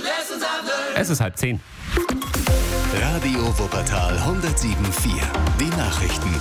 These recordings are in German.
Es ist 9:30. Radio Wuppertal 107.4. Die Nachrichten.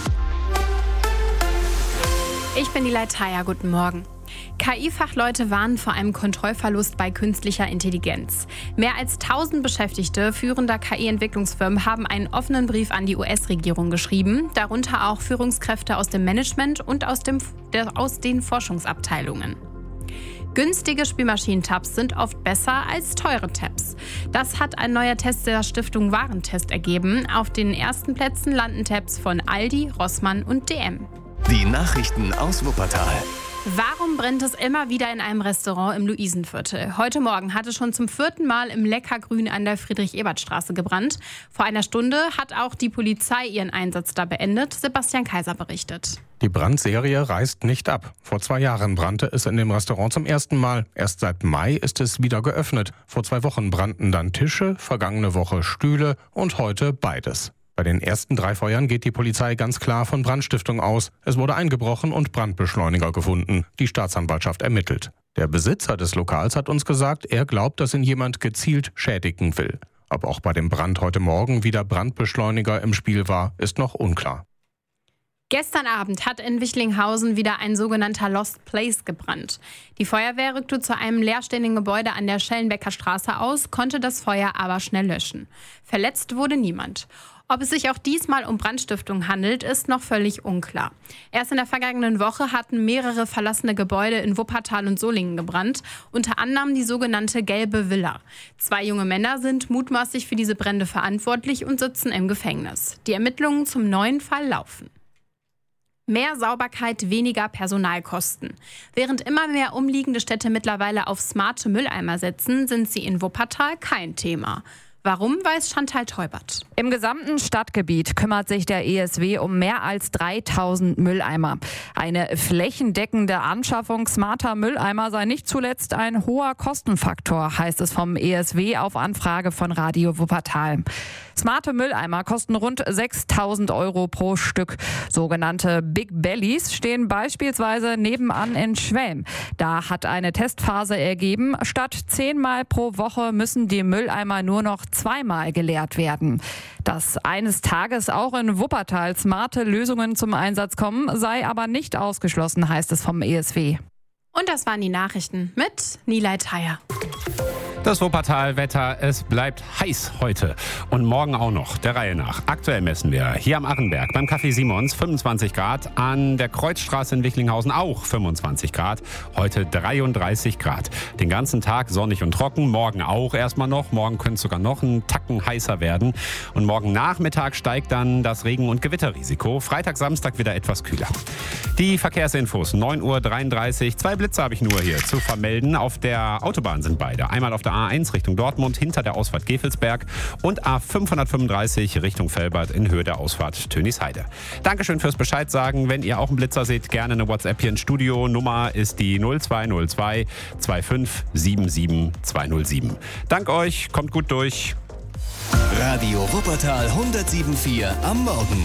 Ich bin die Leitaya, guten Morgen. KI-Fachleute warnen vor einem Kontrollverlust bei künstlicher Intelligenz. Mehr als 1000 Beschäftigte führender KI-Entwicklungsfirmen haben einen offenen Brief an die US-Regierung geschrieben, darunter auch Führungskräfte aus dem Management und aus den Forschungsabteilungen. Günstige Spülmaschinentabs sind oft besser als teure Tabs. Das hat ein neuer Test der Stiftung Warentest ergeben. Auf den ersten Plätzen landen Tabs von Aldi, Rossmann und DM. Die Nachrichten aus Wuppertal. Warum brennt es immer wieder in einem Restaurant im Luisenviertel? Heute Morgen hat es schon zum 4. Mal im Leckergrün an der Friedrich-Ebert-Straße gebrannt. Vor einer Stunde hat auch die Polizei ihren Einsatz da beendet. Sebastian Kaiser berichtet. Die Brandserie reißt nicht ab. Vor 2 Jahren brannte es in dem Restaurant zum ersten Mal. Erst seit Mai ist es wieder geöffnet. Vor 2 Wochen brannten dann Tische, vergangene Woche Stühle und heute beides. Bei den ersten 3 Feuern geht die Polizei ganz klar von Brandstiftung aus. Es wurde eingebrochen und Brandbeschleuniger gefunden. Die Staatsanwaltschaft ermittelt. Der Besitzer des Lokals hat uns gesagt, er glaubt, dass ihn jemand gezielt schädigen will. Ob auch bei dem Brand heute Morgen wieder Brandbeschleuniger im Spiel war, ist noch unklar. Gestern Abend hat in Wichlinghausen wieder ein sogenannter Lost Place gebrannt. Die Feuerwehr rückte zu einem leerstehenden Gebäude an der Schellenbecker Straße aus, konnte das Feuer aber schnell löschen. Verletzt wurde niemand. Ob es sich auch diesmal um Brandstiftung handelt, ist noch völlig unklar. Erst in der vergangenen Woche hatten mehrere verlassene Gebäude in Wuppertal und Solingen gebrannt, unter anderem die sogenannte Gelbe Villa. 2 junge Männer sind mutmaßlich für diese Brände verantwortlich und sitzen im Gefängnis. Die Ermittlungen zum neuen Fall laufen. Mehr Sauberkeit, weniger Personalkosten. Während immer mehr umliegende Städte mittlerweile auf smarte Mülleimer setzen, sind sie in Wuppertal kein Thema. Warum, weiß Chantal Teubert. Im gesamten Stadtgebiet kümmert sich der ESW um mehr als 3000 Mülleimer. Eine flächendeckende Anschaffung smarter Mülleimer sei nicht zuletzt ein hoher Kostenfaktor, heißt es vom ESW auf Anfrage von Radio Wuppertal. Smarte Mülleimer kosten rund 6.000 € pro Stück. Sogenannte Big Bellies stehen beispielsweise nebenan in Schwelm. Da hat eine Testphase ergeben, statt 10-mal pro Woche müssen die Mülleimer nur noch 2-mal geleert werden. Dass eines Tages auch in Wuppertal smarte Lösungen zum Einsatz kommen, sei aber nicht ausgeschlossen, heißt es vom ESW. Und das waren die Nachrichten mit Nilay Thayer. Das Wuppertal-Wetter, es bleibt heiß heute und morgen auch noch, der Reihe nach. Aktuell messen wir hier am Achenberg beim Café Simons 25 Grad, an der Kreuzstraße in Wichlinghausen auch 25 Grad, heute 33 Grad. Den ganzen Tag sonnig und trocken, morgen auch erstmal noch, morgen könnte es sogar noch einen Tacken heißer werden und morgen Nachmittag steigt dann das Regen- und Gewitterrisiko. Freitag, Samstag wieder etwas kühler. Die Verkehrsinfos, 9:33 Uhr, 2 Blitze habe ich nur hier zu vermelden. Auf der Autobahn sind beide, einmal auf der A1 Richtung Dortmund hinter der Ausfahrt Gevelsberg und A535 Richtung Velbert in Höhe der Ausfahrt Tönisheide. Dankeschön fürs Bescheid sagen. Wenn ihr auch einen Blitzer seht, gerne eine WhatsApp hier ins Studio. Nummer ist die 0202 25 77 207. Dank euch, kommt gut durch. Radio Wuppertal 107.4 am Morgen.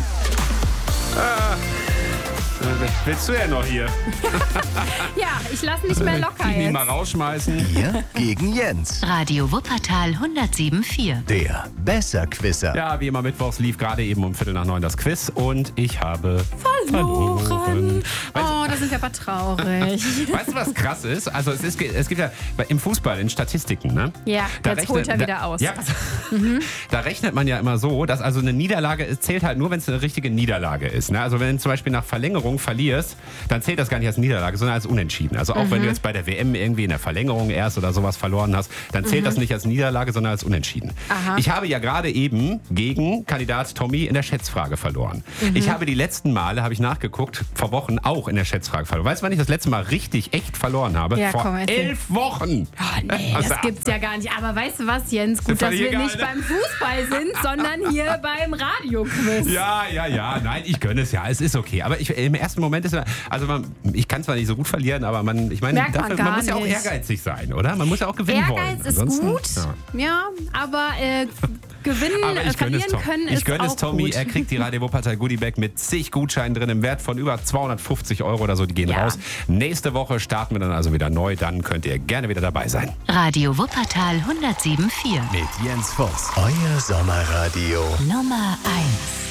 Willst du ja noch hier? Ja, ich lasse nicht mehr locker Ich jetzt. mal rausschmeißen. Hier gegen Jens. Radio Wuppertal 107.4. Der Besserquisser. Ja, wie immer mittwochs lief gerade eben um 8:45 das Quiz und ich habe Verloren. Weißt, Oh, da sind wir aber traurig. weißt du, was krass ist? Also es gibt ja im Fußball in Statistiken, ne? Ja, jetzt holt er wieder aus. Ja, da rechnet man ja immer so, dass also eine Niederlage zählt halt nur, wenn es eine richtige Niederlage ist. Ne? Also wenn du zum Beispiel nach Verlängerung verlierst, dann zählt das gar nicht als Niederlage, sondern als Unentschieden. Also auch wenn du jetzt bei der WM irgendwie in der Verlängerung erst oder sowas verloren hast, dann zählt das nicht als Niederlage, sondern als Unentschieden. Aha. Ich habe ja gerade eben gegen Kandidat Tommy in der Schätzfrage verloren. Ich habe die letzten Male, habe ich nachgeguckt, vor Wochen auch in der Schätzfrage verloren. Weißt du, wann ich das letzte Mal richtig, echt verloren habe? Ja, vor komm, erzähl. 11 Wochen. Oh, nee, das gibt's ja gar nicht. Aber weißt du was, Jens? Gut, dass wir nicht beim Fußball sind, sondern hier beim Radioquiz. Ja, nein, ich gönne es ja, es ist okay. Aber im ersten Moment ist ich kann zwar nicht so gut verlieren, aber man muss ja auch ehrgeizig sein, oder? Man muss ja auch gewinnen wollen. Ehrgeiz ist Ansonsten, gut, ja, aber gewinnen, verlieren können, ich gönne es auch Tommy. gut. Er kriegt die Radio Wuppertal Goodie Bag mit zig Gutscheinen drin im Wert von über 250 € oder so. Die gehen raus. Nächste Woche starten wir dann also wieder neu. Dann könnt ihr gerne wieder dabei sein. Radio Wuppertal 107.4. Mit Jens Voss. Euer Sommerradio. Nummer 1.